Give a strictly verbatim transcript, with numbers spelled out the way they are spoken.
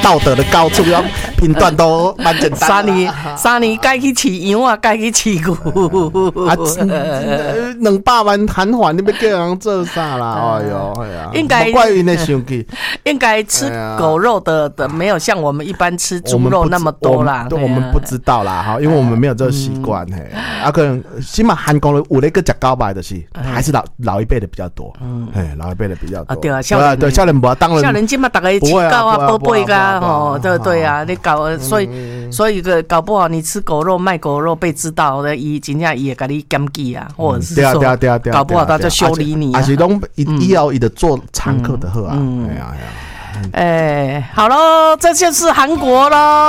道德的高处，要评断都蛮简单的。 三年三年该去饲羊啊，该去饲牛。 啊，两百万摊还，你要叫人做啥啦？哎呦，哎呀， 应该怪因的生气。 应该吃狗肉的的没有像我们一般吃猪肉那么多啦。 我们不知道啦，哈，因为我们没有这个习惯。嘿，啊，可能起码韩国有那个吃高白的是，还是老老一辈的比较多。嗯，哎，老一辈的比较多。 啊，对啊，少年对少年不当然。 少年今嘛大家吃狗啊、宝贝啊，哦，对对啊，你搞所以所以个搞不好你吃狗肉卖狗肉被知道的，伊真正伊会甲你检举啊，或者是说搞不好他就修理你啊。 还是拢以后伊就做常客的好啊。哎呀哎呀。 哎，好喽，这就是韩国喽。